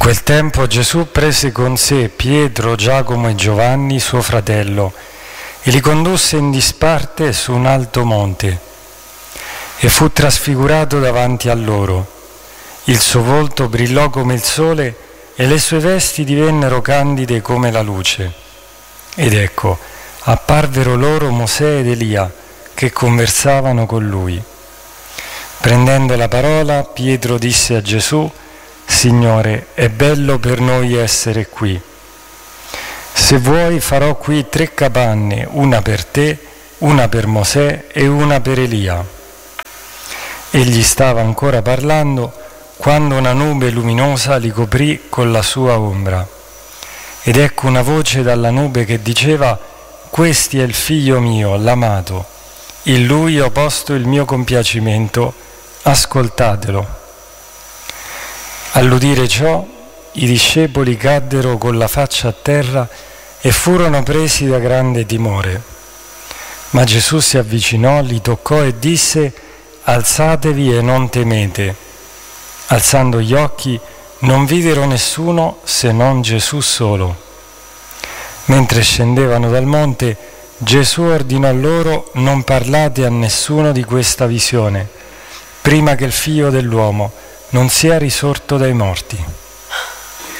quel tempo Gesù prese con sé Pietro, Giacomo e Giovanni, suo fratello, e li condusse in disparte su un alto monte, e fu trasfigurato davanti a loro. Il suo volto brillò come il sole e le sue vesti divennero candide come la luce. Ed ecco, apparvero loro Mosè ed Elia, che conversavano con lui. Prendendo la parola, Pietro disse a Gesù: Signore, è bello per noi essere qui. Se vuoi farò qui 3 capanne, una per te, una per Mosè e una per Elia. Egli stava ancora parlando quando una nube luminosa li coprì con la sua ombra. Ed ecco una voce dalla nube che diceva: Questi è il figlio mio, l'amato, in lui ho posto il mio compiacimento, ascoltatelo. All'udire ciò, i discepoli caddero con la faccia a terra e furono presi da grande timore. Ma Gesù si avvicinò, li toccò e disse: Alzatevi e non temete. Alzando gli occhi, non videro nessuno se non Gesù solo. Mentre scendevano dal monte, Gesù ordinò loro: non parlate a nessuno di questa visione, prima che il Figlio dell'uomo non sia risorto dai morti.